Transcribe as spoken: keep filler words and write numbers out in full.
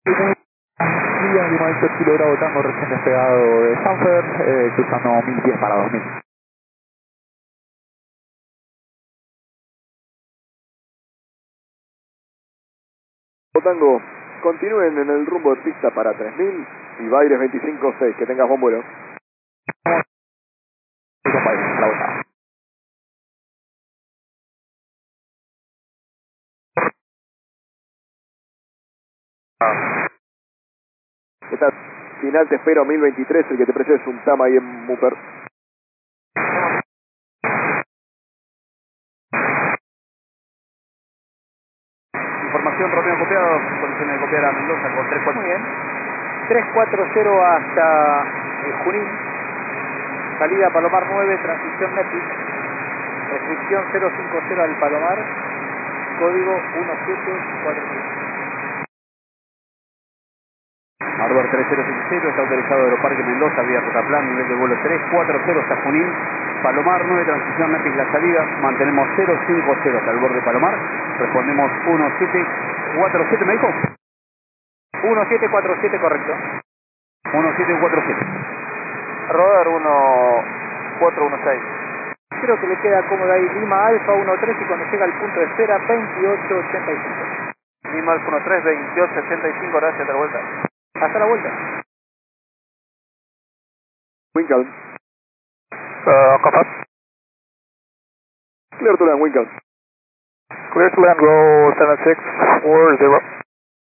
Línea Lima Víctor Kilo Bravo Tango recién despegado de Sanfer, eh, cruzando mil pies para dos mil. Tango, continúen en el rumbo de pista para tres mil y Baires veinticinco seis, que tengas buen vuelo. Y con Baires, la vuelta. ¿Qué tal? Final te espero mil veintitrés, el que te precede es un Tama ahí en Muper. Información, Romeo copiado, condiciones de copiar a Mendoza con tres cuatro. Muy bien. tres cuatro cero hasta eh, Junín. Salida Palomar nueve, transición Nepi. Restricción cero cinco cero al Palomar. Código uno siete cuatro siete. Hardware tres cero cinco cero, está autorizado Aeroparque Mendoza, vía Rotaplan, nivel de vuelo tres cuatro cero hasta Junín. Palomar nueve, transición Nepi la salida. Mantenemos cero cinco cero hasta el borde Palomar. Respondemos uno siete cuatro siete, ¿me dijo? uno siete cuatro siete, correcto. uno siete cuatro siete. Rodar uno cuatro uno seis. Creo que le queda cómoda ahí Lima Alfa uno tres y cuando llega al punto de espera veintiocho ochenta y cinco. Lima Alfa uno tres, veintiocho ochenta y cinco, gracias, hasta la vuelta. Hasta la vuelta. Winkle. Uh, compass. Clear to land, Winkle. Clear to land, go seven six four zero.